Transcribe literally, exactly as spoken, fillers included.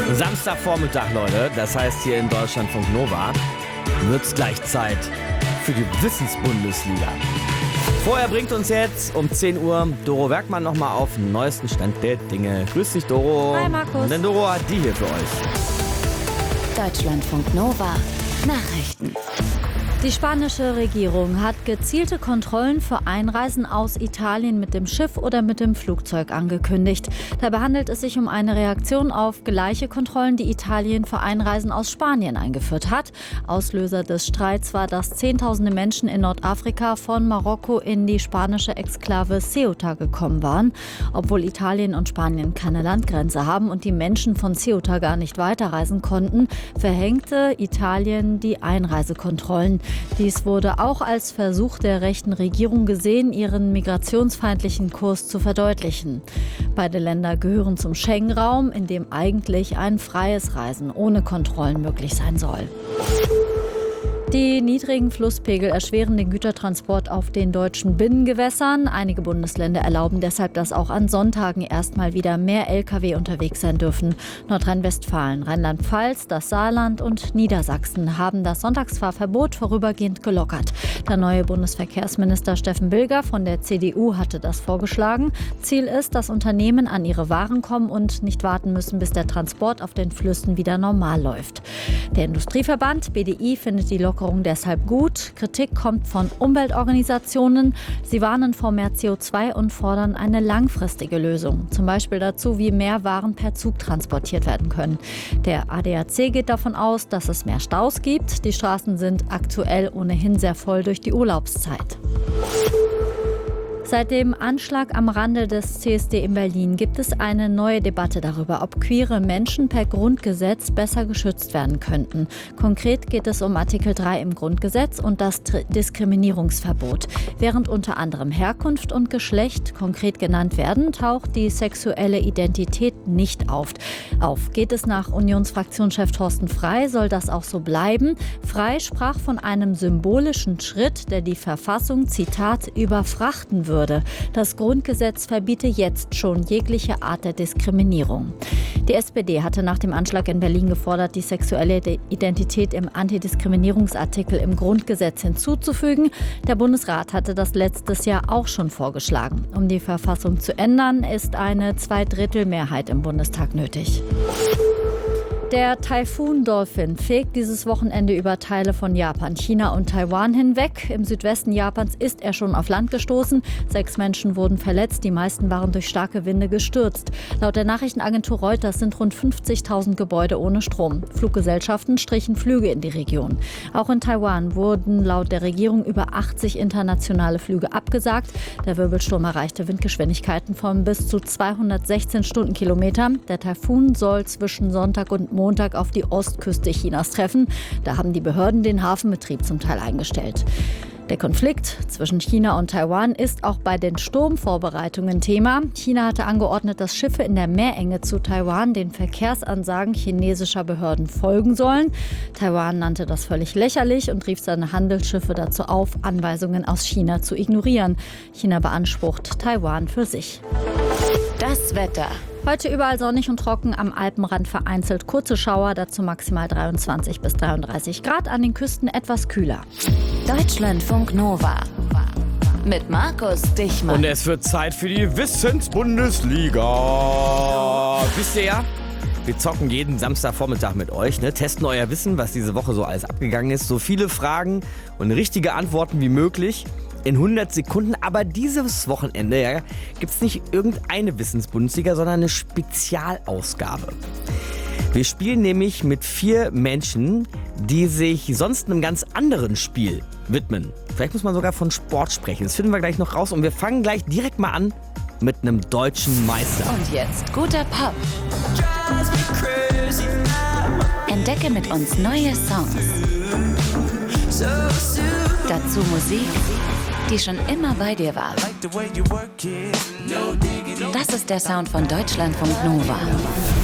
Samstagvormittag, Leute, das heißt hier in Deutschlandfunk Nova, wird's gleich Zeit für die Wissensbundesliga. Vorher bringt uns jetzt um zehn Uhr Doro Werkmann nochmal auf den neuesten Stand der Dinge. Grüß dich, Doro. Hi, Markus. Denn Doro hat die hier für euch. Deutschlandfunk Nova Nachrichten. Die spanische Regierung hat gezielte Kontrollen für Einreisen aus Italien mit dem Schiff oder mit dem Flugzeug angekündigt. Dabei handelt es sich um eine Reaktion auf gleiche Kontrollen, die Italien für Einreisen aus Spanien eingeführt hat. Auslöser des Streits war, dass Zehntausende Menschen in Nordafrika von Marokko in die spanische Exklave Ceuta gekommen waren. Obwohl Italien und Spanien keine Landgrenze haben und die Menschen von Ceuta gar nicht weiterreisen konnten, verhängte Italien die Einreisekontrollen. Dies wurde auch als Versuch der rechten Regierung gesehen, ihren migrationsfeindlichen Kurs zu verdeutlichen. Beide Länder gehören zum Schengen-Raum, in dem eigentlich ein freies Reisen ohne Kontrollen möglich sein soll. Die niedrigen Flusspegel erschweren den Gütertransport auf den deutschen Binnengewässern. Einige Bundesländer erlauben deshalb, dass auch an Sonntagen erstmal wieder mehr L K W unterwegs sein dürfen. Nordrhein-Westfalen, Rheinland-Pfalz, das Saarland und Niedersachsen haben das Sonntagsfahrverbot vorübergehend gelockert. Der neue Bundesverkehrsminister Steffen Bilger von der C D U hatte das vorgeschlagen. Ziel ist, dass Unternehmen an ihre Waren kommen und nicht warten müssen, bis der Transport auf den Flüssen wieder normal läuft. Der Industrieverband B D I findet die Lockerung deshalb gut. Kritik kommt von Umweltorganisationen. Sie warnen vor mehr C O zwei und fordern eine langfristige Lösung. Zum Beispiel dazu, wie mehr Waren per Zug transportiert werden können. Der A D A C geht davon aus, dass es mehr Staus gibt. Die Straßen sind aktuell ohnehin sehr voll durch die Urlaubszeit. Seit dem Anschlag am Rande des C S D in Berlin gibt es eine neue Debatte darüber, ob queere Menschen per Grundgesetz besser geschützt werden könnten. Konkret geht es um Artikel drei im Grundgesetz und das Diskriminierungsverbot. Während unter anderem Herkunft und Geschlecht konkret genannt werden, taucht die sexuelle Identität nicht auf. auf. Geht es nach Unionsfraktionschef Thorsten Frey, soll das auch so bleiben. Frey sprach von einem symbolischen Schritt, der die Verfassung, Zitat, überfrachten würde. Das Grundgesetz verbiete jetzt schon jegliche Art der Diskriminierung. Die S P D hatte nach dem Anschlag in Berlin gefordert, die sexuelle Identität im Antidiskriminierungsartikel im Grundgesetz hinzuzufügen. Der Bundesrat hatte das letztes Jahr auch schon vorgeschlagen. Um die Verfassung zu ändern, ist eine Zweidrittelmehrheit im Bundestag nötig. Der Taifun Dolphin fegt dieses Wochenende über Teile von Japan, China und Taiwan hinweg. Im Südwesten Japans ist er schon auf Land gestoßen. Sechs Menschen wurden verletzt, die meisten waren durch starke Winde gestürzt. Laut der Nachrichtenagentur Reuters sind rund fünfzigtausend Gebäude ohne Strom. Fluggesellschaften strichen Flüge in die Region. Auch in Taiwan wurden laut der Regierung über achtzig internationale Flüge abgesagt. Der Wirbelsturm erreichte Windgeschwindigkeiten von bis zu zweihundertsechzehn Stundenkilometern. Der Taifun soll zwischen Sonntag und Montag auf die Ostküste Chinas treffen. Da haben die Behörden den Hafenbetrieb zum Teil eingestellt. Der Konflikt zwischen China und Taiwan ist auch bei den Sturmvorbereitungen Thema. China hatte angeordnet, dass Schiffe in der Meerenge zu Taiwan den Verkehrsansagen chinesischer Behörden folgen sollen. Taiwan nannte das völlig lächerlich und rief seine Handelsschiffe dazu auf, Anweisungen aus China zu ignorieren. China beansprucht Taiwan für sich. Das Wetter. Heute überall sonnig und trocken, am Alpenrand vereinzelt kurze Schauer, dazu maximal dreiundzwanzig bis dreiunddreißig Grad, an den Küsten etwas kühler. Deutschlandfunk Nova mit Markus Dichmann. Und es wird Zeit für die Wissensbundesliga. Wisst ihr ja, wir zocken jeden Samstagvormittag mit euch, ne? Testen euer Wissen, was diese Woche so alles abgegangen ist. So viele Fragen und richtige Antworten wie möglich. In hundert Sekunden, aber dieses Wochenende ja, gibt es nicht irgendeine Wissensbundesliga, sondern eine Spezialausgabe. Wir spielen nämlich mit vier Menschen, die sich sonst einem ganz anderen Spiel widmen. Vielleicht muss man sogar von Sport sprechen, das finden wir gleich noch raus. Und wir fangen gleich direkt mal an mit einem deutschen Meister. Und jetzt guter Pop. Entdecke mit uns neue Songs. Dazu Musik, die schon immer bei dir war. Das ist der Sound von Deutschlandfunk Nova.